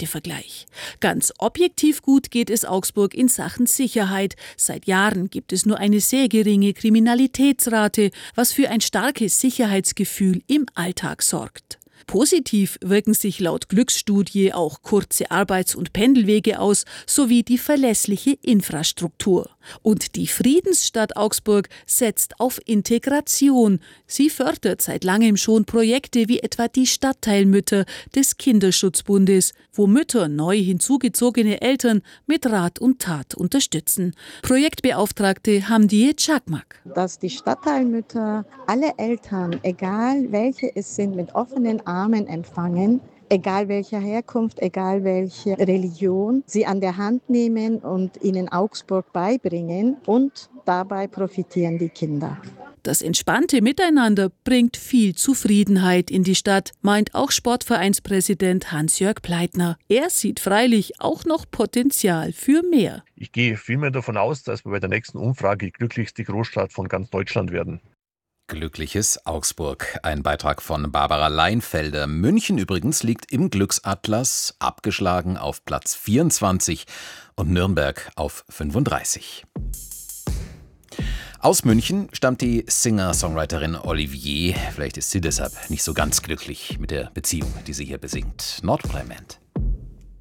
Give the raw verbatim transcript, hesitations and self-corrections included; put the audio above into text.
Städtevergleich. Ganz objektiv gut geht es Augsburg in Sachen Sicherheit. Seit Jahren gibt es nur eine sehr geringe Kriminalitätsrate, was für ein starkes Sicherheitsgefühl im Alltag sorgt. Positiv wirken sich laut Glücksstudie auch kurze Arbeits- und Pendelwege aus, sowie die verlässliche Infrastruktur. Und die Friedensstadt Augsburg setzt auf Integration. Sie fördert seit langem schon Projekte wie etwa die Stadtteilmütter des Kinderschutzbundes, wo Mütter neu hinzugezogene Eltern mit Rat und Tat unterstützen. Projektbeauftragte Hamdie Çakmak. Dass die Stadtteilmütter alle Eltern, egal welche es sind, mit offenen Armen empfangen, egal welcher Herkunft, egal welche Religion, sie an der Hand nehmen und ihnen Augsburg beibringen, und dabei profitieren die Kinder. Das entspannte Miteinander bringt viel Zufriedenheit in die Stadt, meint auch Sportvereinspräsident Hans-Jörg Pleitner. Er sieht freilich auch noch Potenzial für mehr. Ich gehe vielmehr davon aus, dass wir bei der nächsten Umfrage die glücklichste Großstadt von ganz Deutschland werden. Glückliches Augsburg. Ein Beitrag von Barbara Leinfelder. München übrigens liegt im Glücksatlas abgeschlagen auf Platz vierundzwanzig und Nürnberg auf fünfunddreißig. Aus München stammt die Singer-Songwriterin Olivier. Vielleicht ist sie deshalb nicht so ganz glücklich mit der Beziehung, die sie hier besingt. Nordrhein-Westfalen.